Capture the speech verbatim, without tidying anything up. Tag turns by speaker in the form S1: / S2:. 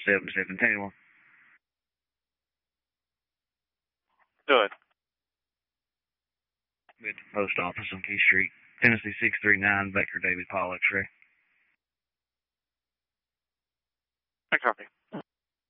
S1: seven seven Taylor.
S2: Do it.
S1: At the post office on Key Street, Tennessee six three nine, Vector David Paul X-ray.
S2: I copy.